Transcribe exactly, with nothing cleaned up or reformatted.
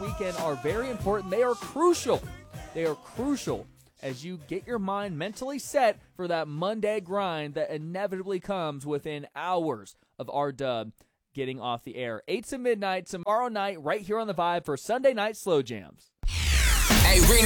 weekend are very important. They are crucial. They are crucial as you get your mind mentally set for that Monday grind that inevitably comes within hours of our dub getting off the air. eight to midnight tomorrow night right here on The Vibe for Sunday Night Slow Jams. Hey, Reno.